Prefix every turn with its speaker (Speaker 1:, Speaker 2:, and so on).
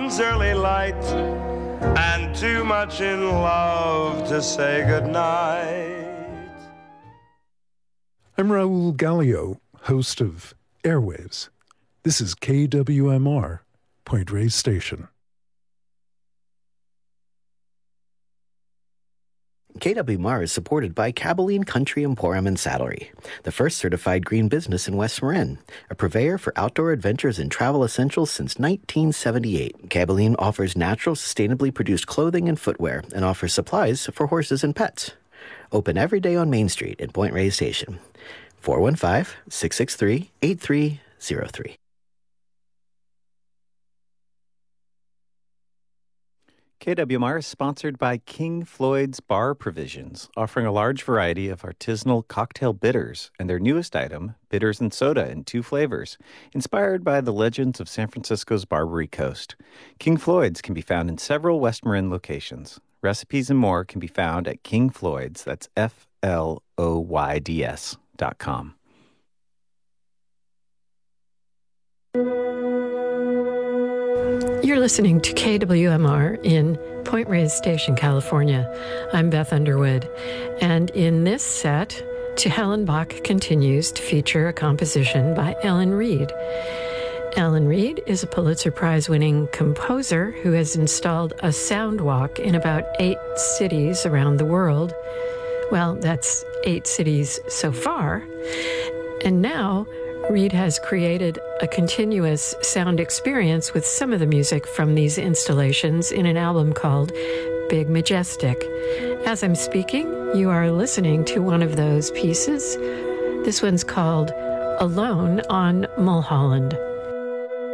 Speaker 1: dawn's early light, and too much in love to say goodnight.
Speaker 2: I'm Raul Gallio, host of Airwaves. This is KWMR, Point Reyes Station.
Speaker 3: KWMR is supported by Kabeline Country Emporium and Saddlery, the first certified green business in West Marin, a purveyor for outdoor adventures and travel essentials since 1978. Kabeline offers natural, sustainably produced clothing and footwear and offers supplies for horses and pets. Open every day on Main Street in Point Reyes Station. 415-663-8303.
Speaker 4: KWMR is sponsored by King Floyd's Bar Provisions, offering a large variety of artisanal cocktail bitters and their newest item, bitters and soda in 2 flavors, inspired by the legends of San Francisco's Barbary Coast. King Floyd's can be found in several West Marin locations. Recipes and more can be found at King Floyd's, that's FLOYDS.com.
Speaker 5: You're listening to KWMR in Point Reyes Station, California. I'm Beth Underwood, and in this set, To Helen Bach continues to feature a composition by Ellen Reed. Ellen Reed is a Pulitzer Prize-winning composer who has installed a sound walk in about 8 cities around the world. Well, that's 8 cities so far. And now, Reed has created a continuous sound experience with some of the music from these installations in an album called Big Majestic. As I'm speaking, you are listening to one of those pieces. This one's called Alone on Mulholland.